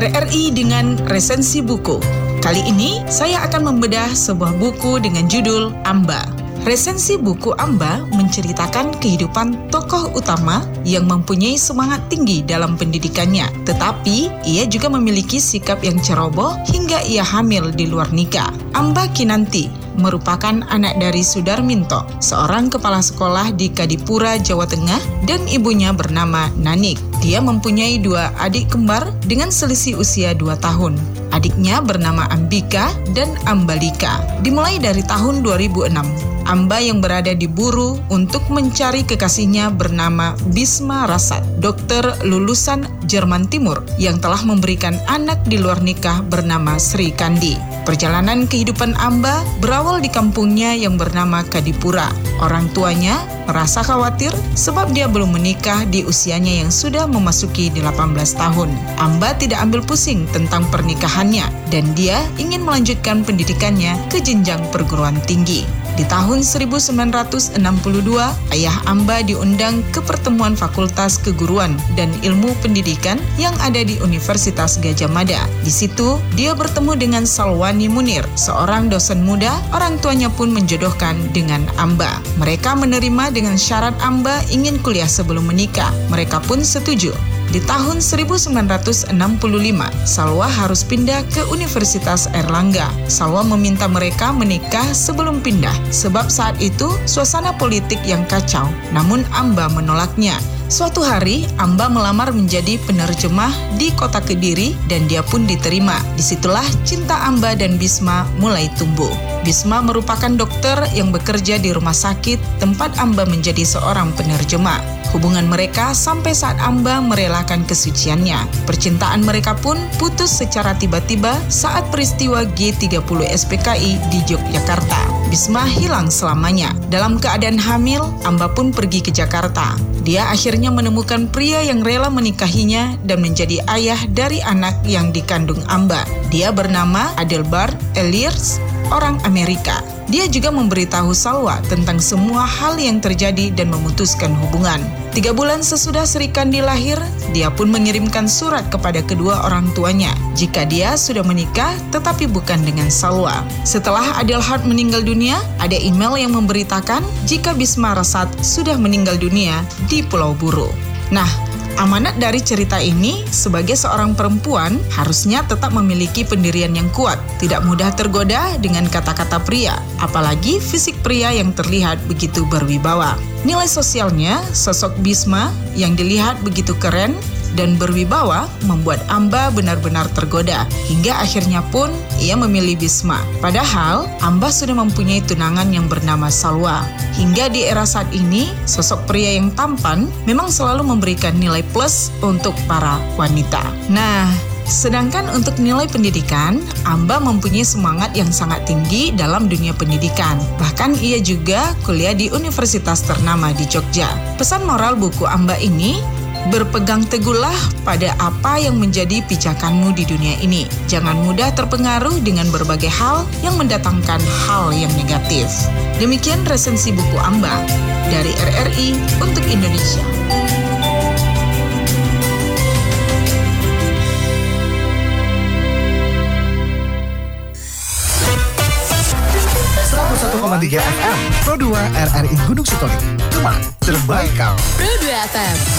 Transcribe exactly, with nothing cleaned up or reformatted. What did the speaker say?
R R I dengan resensi buku. Kali ini saya akan membedah sebuah buku dengan judul Amba. Resensi buku Amba menceritakan kehidupan tokoh utama yang mempunyai semangat tinggi dalam pendidikannya, tetapi ia juga memiliki sikap yang ceroboh hingga ia hamil di luar nikah. Amba Kinanti merupakan anak dari Sudarminto, seorang kepala sekolah di Kadipura, Jawa Tengah, dan ibunya bernama Nanik. Dia mempunyai dua adik kembar dengan selisih usia dua tahun. Adiknya bernama Ambika dan Ambalika. Dimulai dari tahun dua ribu enam, Amba yang berada di Buru untuk mencari kekasihnya bernama Bisma Rasat, dokter lulusan Jerman Timur yang telah memberikan anak di luar nikah bernama Sri Kandi. Perjalanan kehidupan Amba berawal di kampungnya yang bernama Kadipura. Orang tuanya merasa khawatir sebab dia belum menikah di usianya yang sudah memasuki delapan belas tahun. Amba tidak ambil pusing tentang pernikahannya dan dia ingin melanjutkan pendidikannya ke jenjang perguruan tinggi. Di tahun seribu sembilan ratus enam puluh dua, ayah Amba diundang ke pertemuan Fakultas Keguruan dan Ilmu Pendidikan yang ada di Universitas Gadjah Mada. Di situ, dia bertemu dengan Salwani Munir, seorang dosen muda. Orang tuanya pun menjodohkan dengan Amba. Mereka menerima dengan syarat Amba ingin kuliah sebelum menikah. Mereka pun setuju. Di tahun seribu sembilan ratus enam puluh lima, Salwa harus pindah ke Universitas Airlangga. Salwa meminta mereka menikah sebelum pindah, sebab saat itu suasana politik yang kacau. Namun Amba menolaknya. Suatu hari, Amba melamar menjadi penerjemah di kota Kediri dan dia pun diterima. Disitulah cinta Amba dan Bisma mulai tumbuh. Bisma merupakan dokter yang bekerja di rumah sakit tempat Amba menjadi seorang penerjemah. Hubungan mereka sampai saat Amba merelakan kesuciannya. Percintaan mereka pun putus secara tiba-tiba saat peristiwa G tiga puluh S P K I di Yogyakarta. Bisma hilang selamanya. Dalam keadaan hamil, Amba pun pergi ke Jakarta. Dia akhirnya menemukan pria yang rela menikahinya dan menjadi ayah dari anak yang dikandung Amba. Dia bernama Adelbert Eliers, orang Amerika. Dia juga memberitahu Salwa tentang semua hal yang terjadi dan memutuskan hubungan. Tiga bulan sesudah Sri Kandi lahir, dia pun mengirimkan surat kepada kedua orang tuanya jika dia sudah menikah tetapi bukan dengan Salwa. Setelah Adelhard meninggal dunia, ada email yang memberitakan jika Bisma Rasat sudah meninggal dunia di Pulau Buru. Nah, amanat dari cerita ini, sebagai seorang perempuan, harusnya tetap memiliki pendirian yang kuat, tidak mudah tergoda dengan kata-kata pria, apalagi fisik pria yang terlihat begitu berwibawa. Nilai sosialnya, sosok Bisma yang dilihat begitu keren dan berwibawa membuat Amba benar-benar tergoda, hingga akhirnya pun ia memilih Bisma. Padahal, Amba sudah mempunyai tunangan yang bernama Salwa. Hingga di era saat ini, sosok pria yang tampan memang selalu memberikan nilai plus untuk para wanita. Nah, sedangkan untuk nilai pendidikan, Amba mempunyai semangat yang sangat tinggi dalam dunia pendidikan. Bahkan ia juga kuliah di universitas ternama di Jogja. Pesan moral buku Amba ini, berpegang teguhlah pada apa yang menjadi pijakanmu di dunia ini. Jangan mudah terpengaruh dengan berbagai hal yang mendatangkan hal yang negatif. Demikian resensi buku Amba dari R R I untuk Indonesia. seratus satu koma tiga F M Pro dua R R I Gunung Sitoli. Teman terbaik kau. Pro dua F M.